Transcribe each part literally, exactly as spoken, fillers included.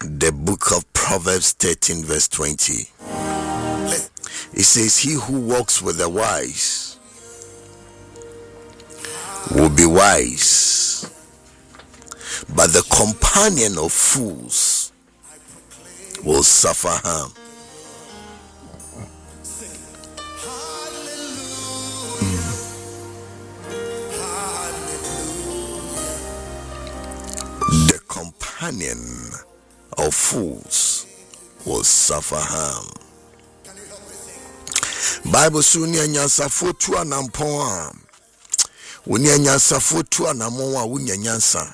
the book of Proverbs thirteen verse twenty. It says, he who walks with the wise will be wise, but the companion of fools will suffer harm. The companion of fools will suffer harm. Bible suni anyansa fotu anampon a woni anyansa fotu anamon a wunya nyansa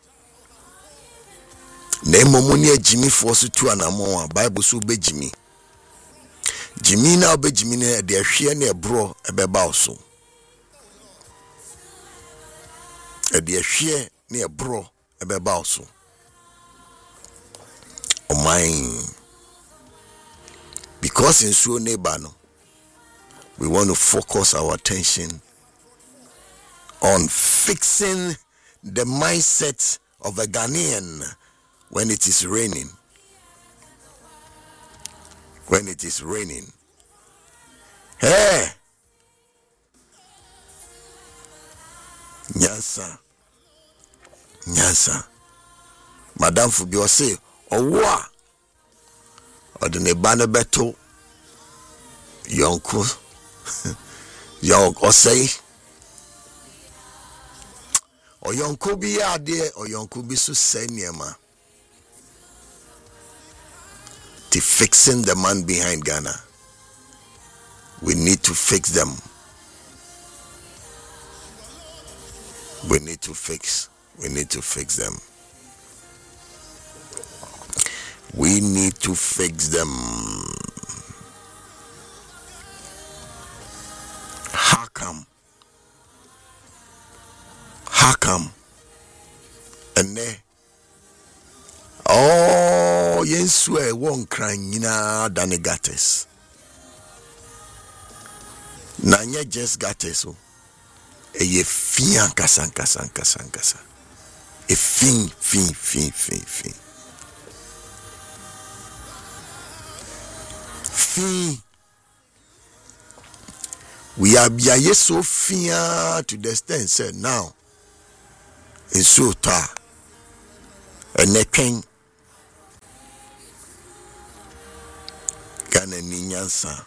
na emomu ni agimi fo so tu anamon a Bible so be jimi jimi na be jimi na de ahwe na ebro ebeba oso e de ahwe na ebro ebeba oso o mine because in so neighbor no. We want to focus our attention on fixing the mindset of a Ghanaian when it is raining. When it is raining. Hey! Nyansa. Nyansa. Madam Fubio say, Owa. Odene bane beto. Yonko. Yo osei oyonko bi ade oyonko bi so say niema to fixing the man behind Ghana. We need to fix them. We need to fix. We need to fix them. We need to fix them. How come? How come? And ne oh yes we won't cry nina danigates. Nanya just gates o e ye fian kasan kasan kasan kasan e fin fin fin fin fin fin. We are biaye so fear to the extent said now in so ta and ne king Ghana ni nyansa.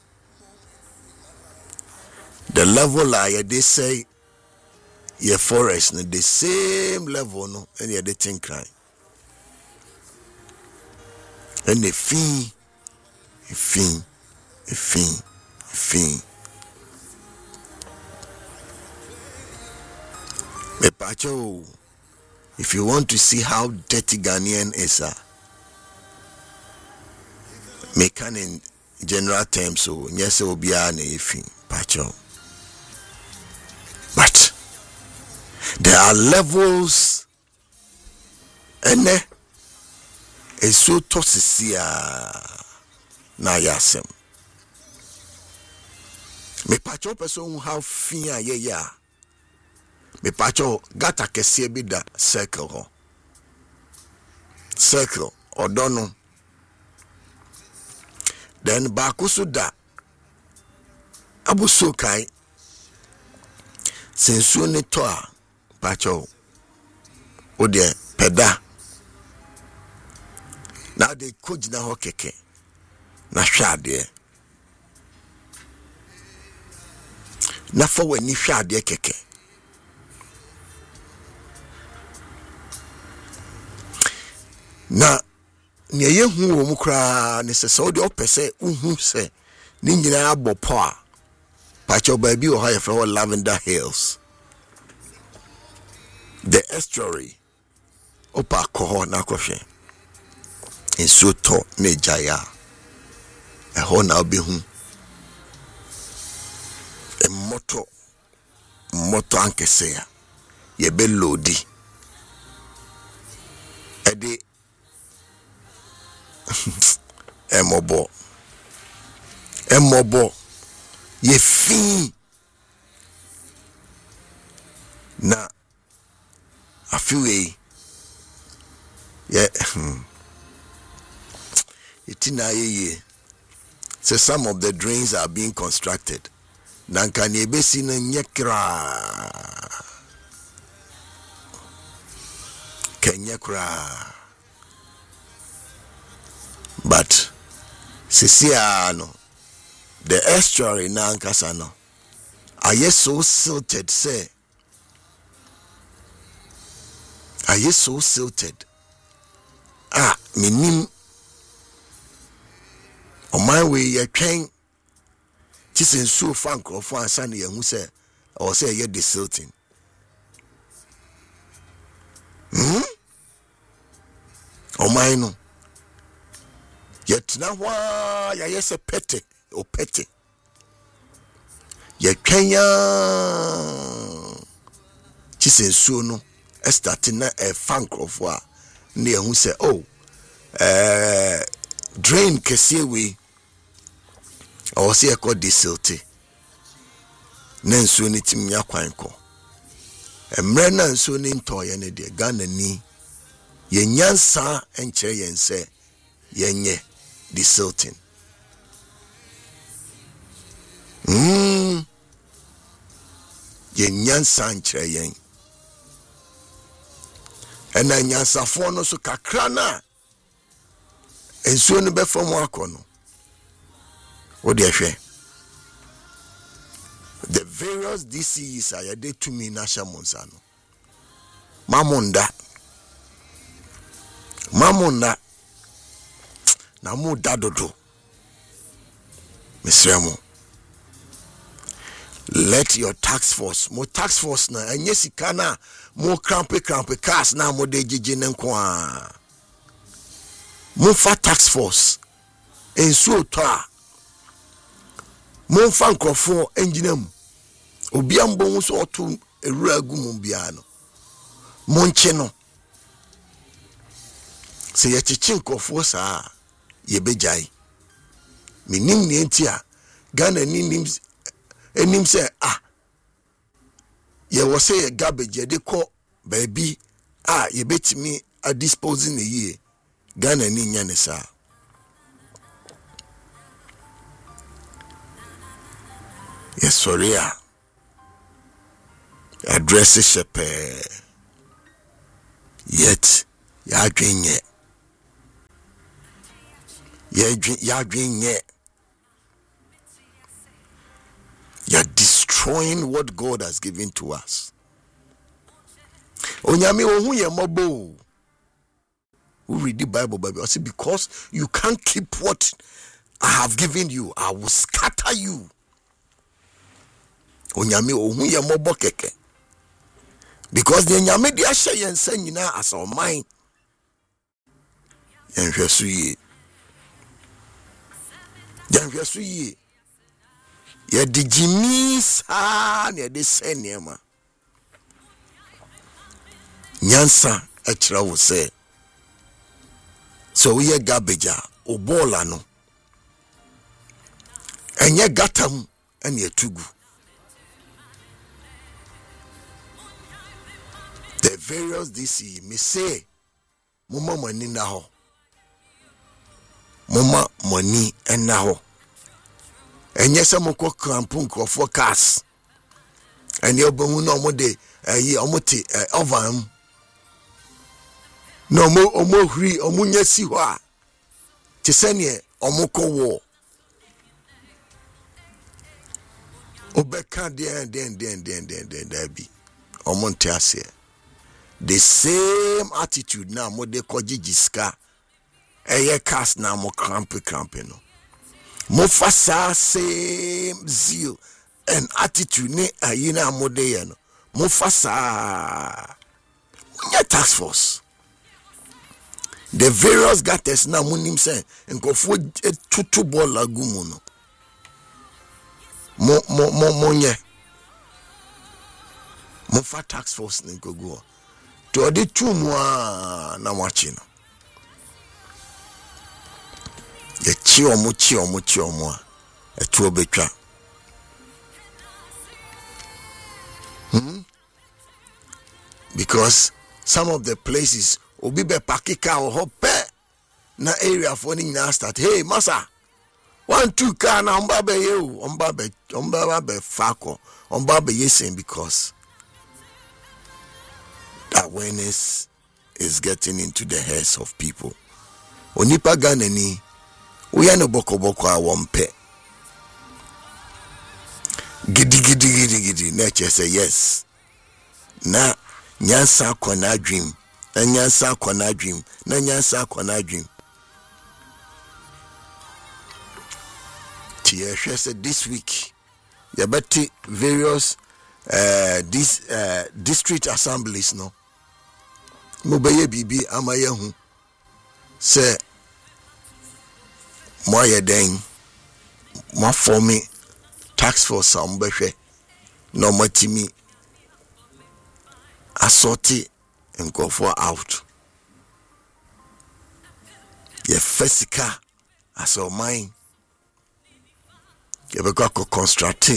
The level I they say ye forest no the same level no and ye they think cry and the fin a fin a fin a fin. Me pacho, if you want to see how dirty Ghanaian is, uh, me can in general terms so yes will be an ifin pacho. But there are levels and eh is so toxisia na yasem. Me pacho person how fear yeah yeah. Me pacho gata kese bi da circle ho. Circle odono. Then bakusu da abuso kai sensu ne to a pacho o de peda na de kojina ho keke na hwade na fa wani hwade keke na ne yehu wo mu kra ne se so de opese uhu se ni nyina abopo a pacho baby o ha from Lavender Hills, the estuary opa ko na kohwe in so to ne jaya e ho na obehu e moto moto ankese ya ye be lodi e de emobo emobo ye fin na afiwe ye itina ye. So some of the drains are being constructed. Nankani ebesi na nyekra. Kenyekra. But Sisiano, the estuary na ankasano. Are you so silted, say? Are you so silted? Ah, minim. On my way, you can't. Tis in so funk or for Sunday, who say, or say, you're desilting. Hmm? Oh, my no. Yet now, why, yes, a petty or petty. Ye Kenya Chisen Suno, a starting a funk of war near who say, oh, uh, drain Kasiwi or see a called disilty. Nen sunitim yakwanko. A mrena and sunin toy and a dear gun and knee. Ye nyansa and chay and say, yenye disilting. Hmm. Ye nyansa nkyerɛ yɛn ɛna nyansafoɔ no so kakra na nsuo no bɛfa mu akɔ no wode ahwɛ the various D C Es a yɛde tumi na hyɛ mo nsa no mamonda mamonda na mo da dodo mesrɛ mo. Let your tax force, mo tax force na enye sika na mo crampe crampe cars na mo de gigi nenko a. Mo fa tax force ensu oto a. Mo fa nkrofo enginam. Obi ambo hu so oto ewura gu mo bia no. Mo nche no. Se ye chichi nkrofo saa ye bejai. Minim ne entia Ghana ni nim enim say ah ye was say a garbage ye de call baby ah ye betimi a disposing a year Ghana ni nya ne sa yes sorry ah address shepe yet ya dwenye ya dwenye you're destroying what God has given to us. Onyame ohu ye mobo. Who read the Bible, Bible? I say because you can't keep what I have given you, I will scatter you. Onyame ohu ye mobo keke. Because the nyame di ashe yen se nyina as our mind. Yen hwesu ye. Yen hwesu ye. Ye di jimis ha ne de senema nyansa a kira wo se so we garbage a obola no enye gatam ene etugu the various D C me say mama mani na ho mama mani na ho enye se moko krampun krofo cars ene obohu no mo de ayi omote ovan no mo omo huri omunya si ho a te sene omoko wo obeka den den den den den den da bi omonte ase the same attitude na mo de kojijiska eye cars na mo cramp cramp no Mufasa same zeal and attitude ne ayina modeye no Mufasa munya task force the various gutters na munim say nkofo tutu ball agumu no mo mo mo monye Mufa task force ne gogo to odi tumu na wachi no ye chi omu chi omu chi omu a etu obetwa hmm because some of the places obi be pakika o hope na area for ni na start hey masa one two car na omba be you omba be omba be fako omba be yesen because awareness is getting into the heads of people. Onipa Ghana ni we no boko boko a wompe gidi gidi gidi gidi na che say yes na nyansa kona dream na nyansa kona dream na nyansa kona dream tia said this week you better various uh this uh district assemblies no mo beye bibi amaye hu say mo ye den mo for me tax for some behwe no matimi assorti nkofo out ye physical as o mine ye be go construct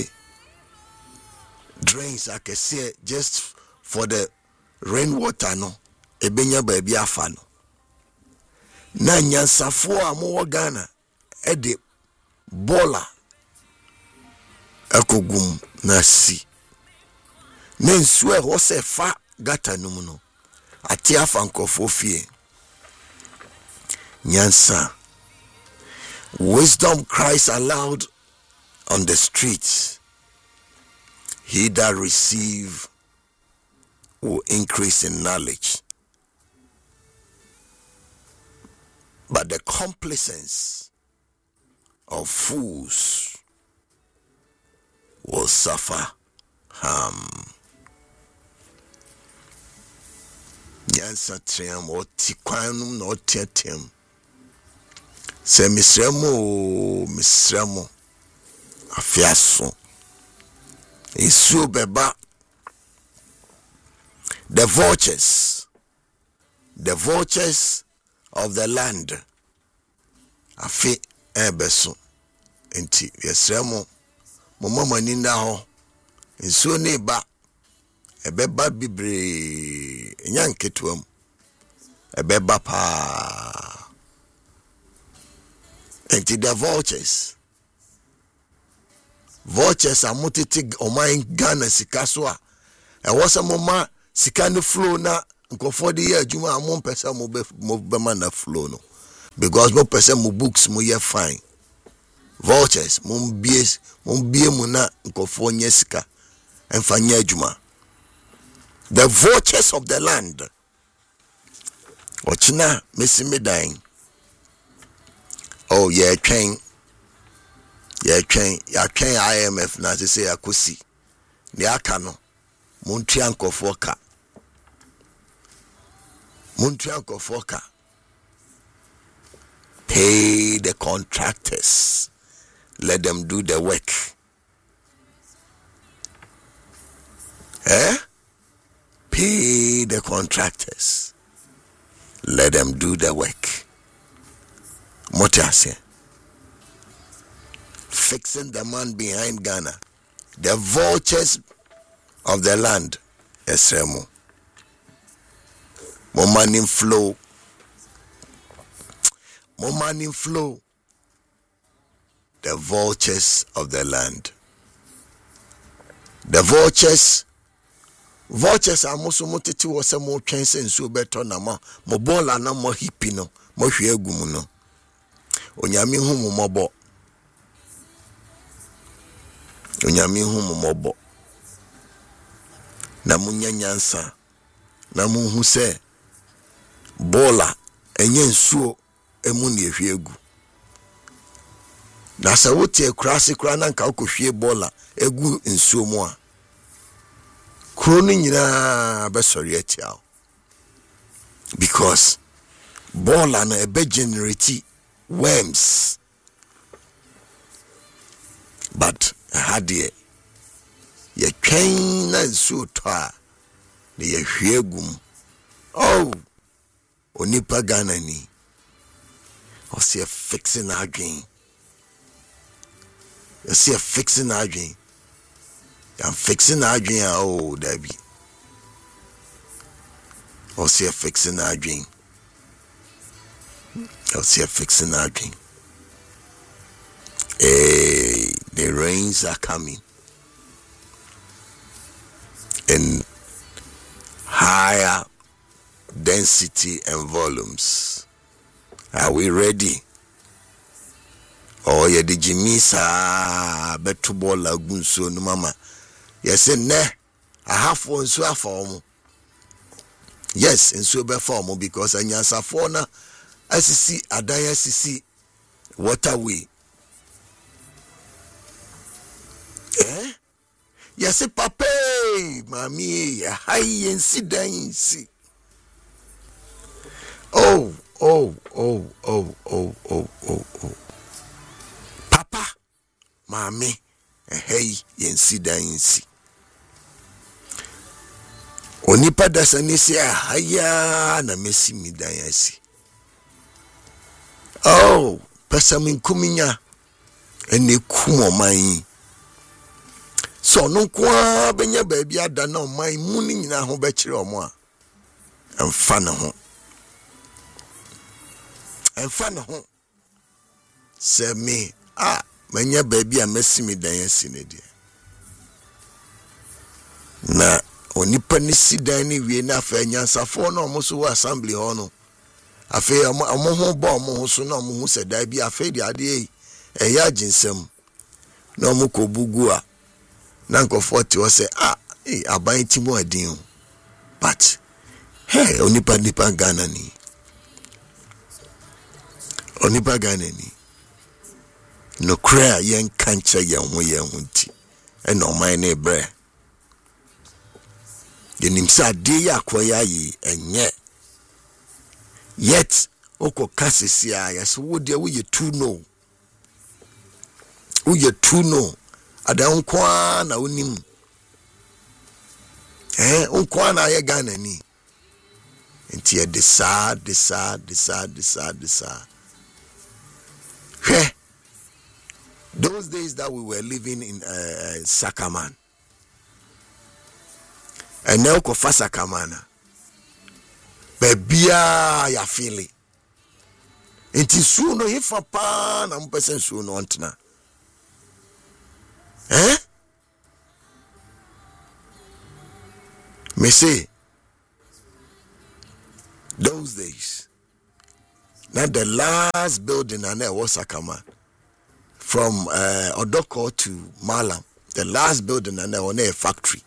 drains I can say just for the rainwater no ebenya ba bia afa no na nyansafo a mo Ghana e de bola akogum na si na nsu e ho se fa gata no mu no ati afa nkofo fie nyansa wisdom Christ allowed on the streets. He that receive will increase in knowledge, but the complacence of fools will suffer harm. Yansa triam or tikwanum no tetem. Se misremo misremo afiaso. Isu beba. The vultures, the vultures of the land. Afi ebeso. Enti yesremo mo mama ninda ho. Isu ne ba ebeba bibre nyanketuam. Ebeba pa. Enti the vultures. Vultures are mutiti oman Ghana sikaswa. E wasa mama sikano flow na nkofo de ye adwuma amon pesa mo be mo be man na flow no. Because mo pesa mo books mo ye fine. Vultures mo bie mo bie mu na nkofo nye sika emfa nye adwuma. The vultures of the land. Ochina mesi medan. Oh yeah, train. Yeah, train. Yeah, train I M F na say akosi. Ni aka no. Montua nkofo ka. Montua nkofo ka. Pay the contractors. Let them do the work. Eh? Pay the contractors. Let them do the work. Motiase. Fixing the man behind Ghana. The vultures of the land. Esremo. More money flow. More money flow. The vultures of the land. The vultures. Vultures are most motiti was a more chance and so better na ma. Mo bola na mo hipino. Mo hwe gumu no. Onyame hu mo mobo. Onyame hu mo mobo. Na munya nyansa. Na mu hu se bola enye nsuo emu na ehwe egu. Na sa wote krasi kra na nka okohwe bola egu nsuo mu a. Kro no nyina be sori atia. Because bola na ebe generate worms. But hadie ye twen na nsuo to a na ye hwe egum. Oh, onipa Ghana ni o see fixing again. You see fixing again. I'm fixing again. Oh, Debbie. O see fixing again. I'll see a fixing our dream. Hey, the rains are coming. In higher density and volumes. Are we ready? Oh, yeah, the Jimisa Betubo Lagoon so no mama. Yes, and ne, I have one so form. Yes, and so form because I nyasa fauna S C Adaya C C waterway. Eh? Yes, papa, mammy, high and sit down. See. Oh, oh, oh, oh, oh, oh, oh, oh. Papa, mammy, hey, and sit down. See. Onipa dasani si haya na mesi mi dan yasi. Oh, pesa min kuminya ene kumo man. So no kwa benya baabi ada na man mu ni nyina ho be kire omo a. Emfa ne ho. Emfa ne ho. Se me ah menya baabi a mesi mi dan yasi ne de. Na onipa ni sidan ni wie na afa nyansafo na omo so wo assembly ho no afa omo ho bo omo ho so na omo hu se da bi afa di ade e eya ginsem na omo ko bugu a na nkofo ti o se ah eh aban ti mo adin but hey onipa nipa Ghana ni onipa Ghana ni no kra yen kancha yen ho yen ho ti e no man na bre the nimsa de yakoya yi enye yet oko kasisia yes wo de wo ye tu no wo ye tu no adan kwa na onim eh onkwa na ye Ghana ni enti e de sa de sa de sa de sa de sa he those days that we were living in uh, Sakaman. And now ko fasa kamana bebia ya feel enti su no hifa pa na mpesen su no ontena eh me say those days now the last building and there was Sakama from uh, Odoko to Malam, the last building and there was a factory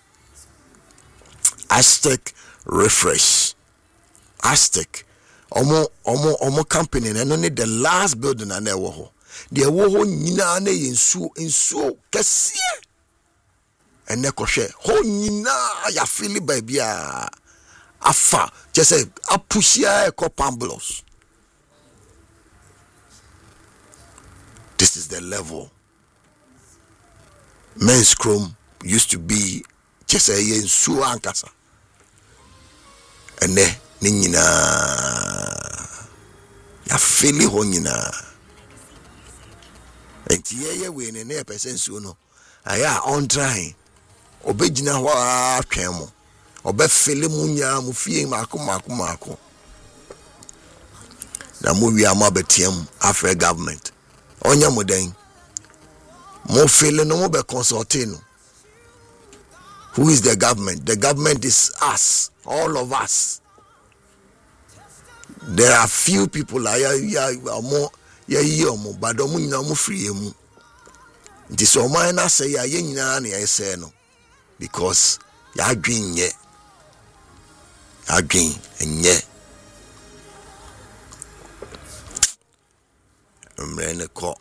Aztec Refresh. Aztec. Omo omo omo company and only the last building and there wo. The wo ho nyina na yensu ensu kese. And ne kohwe ho nyina ya feel baby a afa just say apushia e copambulos. This is the level. Men's Chrome used to be just a yensu ankasa. Ene ni nyina ya feli ho nyina enti ye we ne na person su no aya on trying obegina ho atwen mo obe feli mu nya mu fie mako mako mako na mo wi ama betiem afre government onya mo den mo feli no mo be consulting no. Who is the government? The government is us, all of us. There are few people like ya ya more ya yomo, but omu nyina omu free emu. Nti so man na say ya ye nyina na ya say no, because ya adwin ye, adwin enye. Mrene ko,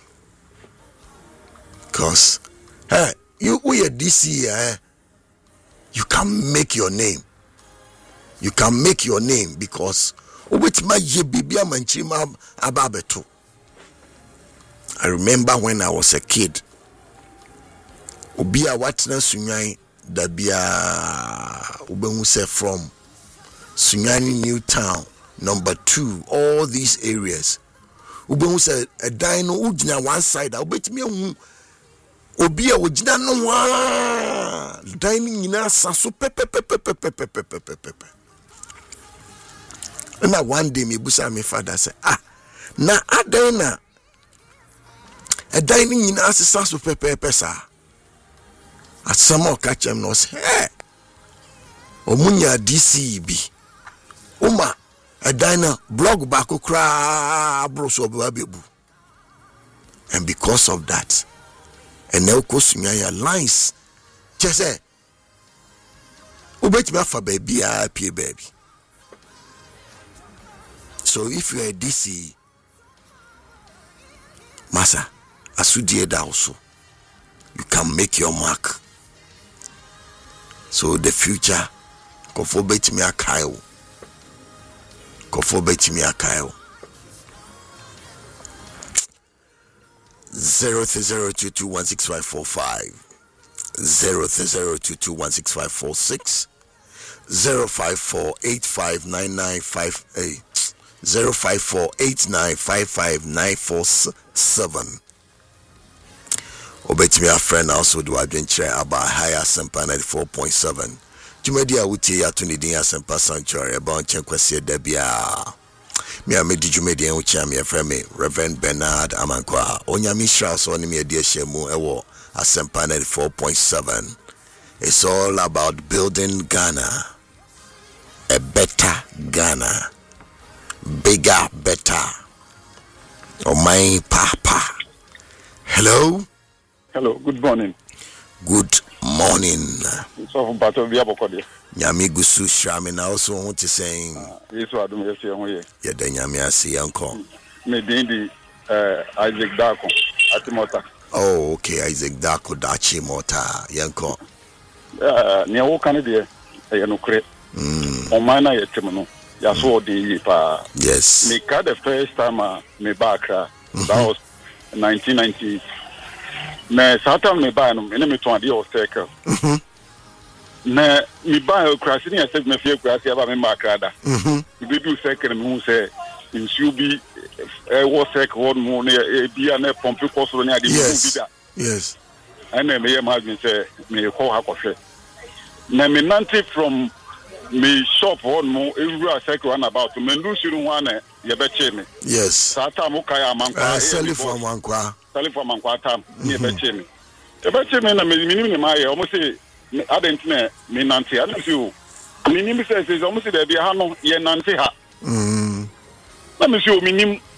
cause hey you we a D C eh. You can make your name. You can make your name because which my bibia manchima ababeto. I remember when I was a kid. Obia watna sunyai dabia ubengu se from Sunyani New Town number two, all these areas. Ubengu se a dino ujina one side. I'll bet me obi a wogina no wa dining nyina saso pepe pepe pepe pepe pepe pepe na one day me busa me father say ah na adan na edan ni nyina asesa so pepepe sa asama o ka chem no say eh omunya D C bi uma edan na blog ba ko kra bro so ba bebu. And because of that, and now Kosumia lines just say ubet me for baby a pay baby. So if you are a D C massa asudie da also, you can make your mark. So the future kofo bet me akayo kofo bet me akayo zero three zero two two one six five four five zero three zero two two one six five four six zero five four eight five nine nine five eight zero five four eight nine five five nine four seven. Obetimi a friend also do adventure about higher Asempa ninety-four point seven. Jumedi a wuti ya tuni din Asempa Sanctuary about chenkwese debia. Me a me di jumedi en uchi me friend me Reverend Bernard Amankwa. Onyami shra so ni me di shemu ewo Asempa ninety-four point seven. It's all about building Ghana, a better Ghana, bigger, better. Oh my papa. Hello. Hello, good morning. Good morning. So, but we have a call. Nyami gusu shami na also want to saying. Yes, I don't know. Yeah, then Nyami asi yanko. Me di uh Isaac Dako Atimota. Oh, okay, Isaac Dako Dachi Mota yanko. Uh, near all Canada, I know create. Mm. On mine, I tell you, ya saw the pa. Yes. Me car the first time uh, me back. Uh, that was nineteen ninety. Me Saturn me buy no me me to adi o circle. Mhm. Me me buy o crash ni say me fie crash aba me mark ada. Mhm. We do circle me who say in should be eh wo circle one mo na e bia na pump course ni adi mo bi da. Yes. And then me imagine say me call ha kohwe. Na me nante from me shop one mo every circle one about me do shiru one na ye be che me. Yes. Sata mo kai amankwa. Uh, sell it from Wankwa. Sell it from Wankwa tam. Ye be che me. Ye be che me na me minimum ni ma ye almost say adent na me nante anu si o. Minimum say say almost say there be ha no ye nante ha. Mm. Na me si o minimum